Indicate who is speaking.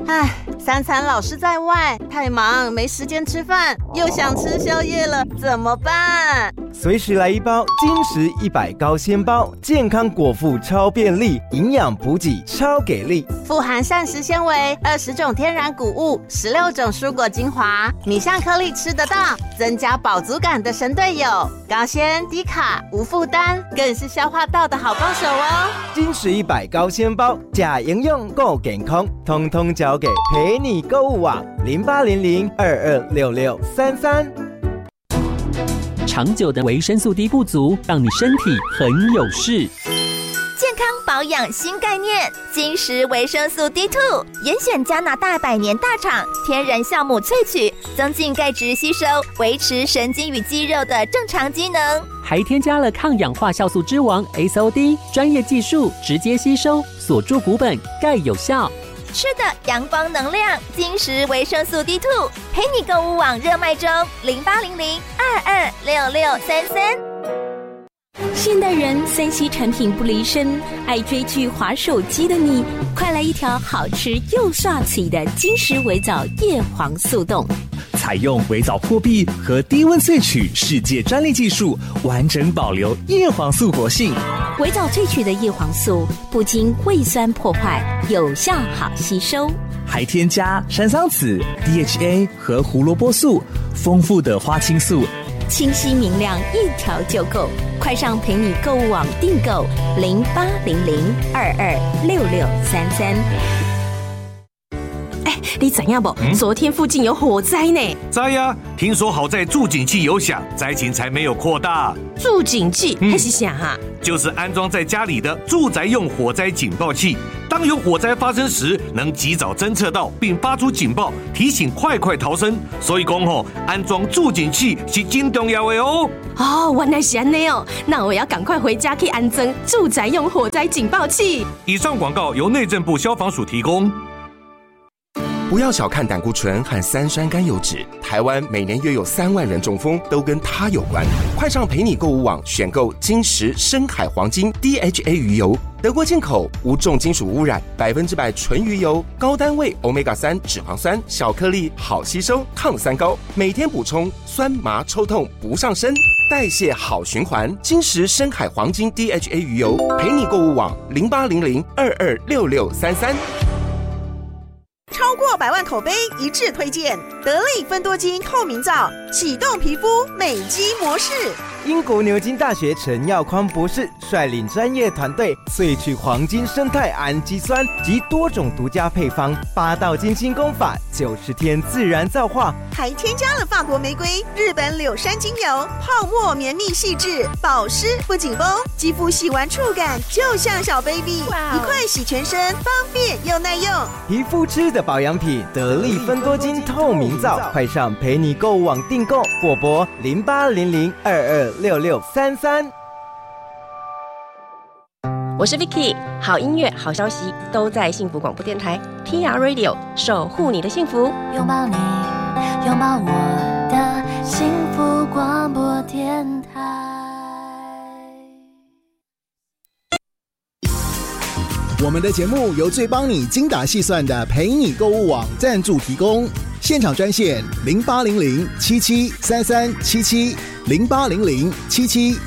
Speaker 1: 唉，三餐老是在外，太忙没时间吃饭，又想吃宵夜了，怎么办？
Speaker 2: 随时来一包金石100高纤包，健康果腹超便利，营养补给超给力，
Speaker 1: 富含膳食纤维、20种天然谷物、16种蔬果精华，米香颗粒吃得到，增加饱足感的神队友，高纤低卡无负担，更是消化道的好帮手哦。
Speaker 2: 金石100高纤包，假营养够健康，通通交给陪你购物网0800226633。
Speaker 3: 长久的维生素 D 不足，让你身体很有事。
Speaker 4: 健康保养新概念，金石维生素 D2， 严选加拿大100年大厂天然酵母萃取，增进钙质吸收，维持神经与肌肉的正常机能。
Speaker 3: 还添加了抗氧化酵素之王 SOD， 专业技术直接吸收，锁住骨本，钙有效。
Speaker 4: 吃的阳光能量，金石维生素 D2， 陪你购物网热卖中，0800226633。
Speaker 5: 现代人3C 产品不离身，爱追剧滑手机的你，快来一条好吃又帅气的金石微藻叶黄素冻。
Speaker 6: 采用微藻破壁和低温萃取世界专利技术，完整保留叶黄素活性。
Speaker 5: 微藻萃取的叶黄素不经胃酸破坏，有效好吸收，
Speaker 6: 还添加山桑子、DHA 和胡萝卜素，丰富的花青素，
Speaker 5: 清晰明亮，一条就够。快上陪你购物网订购0800226633。
Speaker 7: 你知影不？昨天附近有火灾呢。
Speaker 8: 知呀，听说好在助警器有响，灾情才没有扩大。
Speaker 7: 助警器还是啥哈？
Speaker 8: 就是安装在家里的住宅用火灾警报器，当有火灾发生时，能及早侦测到并发出警报，提醒快逃生。所以讲安装助警器是真重要的哦。
Speaker 7: 哦，原来是这样哦，那我要赶快回家去安装住宅用火灾警报器。
Speaker 8: 以上广告由内政部消防署提供。
Speaker 9: 不要小看胆固醇和3酸甘油酯，台湾每年约有3万人中风，都跟它有关。快上陪你购物网选购金石深海黄金 DHA 鱼油，德国进口，无重金属污染，100%纯鱼油，高单位 Omega-3 脂肪酸，小颗粒，好吸收，抗酸高，每天补充，酸麻抽痛不上身，代谢好循环。金石深海黄金 DHA 鱼油，陪你购物网0800226633。
Speaker 10: 超过100万口碑一致推荐得力芬多精透明皂，启动皮肤美肌模式。
Speaker 2: 英国牛津大学陈耀匡博士率领专业团队萃取黄金生态氨基酸及多种独家配方，8道精心工法，90天自然皂化，
Speaker 10: 还添加了法国玫瑰、日本柳杉精油，泡沫绵密细致，保湿不紧绷，肌肤洗完触感就像小 baby， 一块洗全身，方便又耐用。
Speaker 2: 皮肤吃的保养品，得力芬多精透明皂，快上陪你购物网订购，或拨0800226633。
Speaker 7: 我是 Vicky， 好音乐、好消息都在幸福广播电台 TR Radio， 守护你的幸福，
Speaker 11: 拥抱你，拥抱我的幸福广播电台。
Speaker 12: 我们的节目由最帮你精打细算的陪你购物网赞助提供，现场专线0800773377080077。